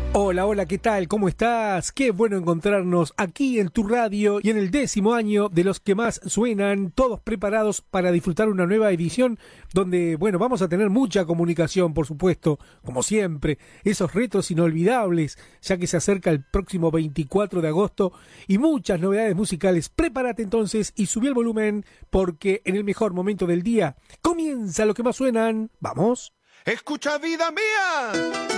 Hola, hola, ¿qué tal? ¿Cómo estás? Qué bueno encontrarnos aquí en tu radio y en el 10º año de los que más suenan, todos preparados para disfrutar una nueva edición donde, bueno, vamos a tener mucha comunicación, por supuesto, como siempre, esos retos inolvidables, ya que se acerca el próximo 24 de agosto y muchas novedades musicales. Prepárate entonces y subí el volumen porque en el mejor momento del día comienza lo que más suenan. ¡Vamos! Escucha, vida mía.